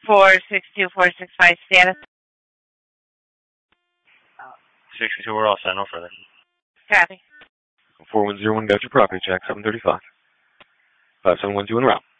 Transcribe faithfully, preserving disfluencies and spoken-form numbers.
four six two four six five status. sixty-two, we're all set, no further. Copy. four one zero one, got your property check, seven thirty-five. five seven one two en route.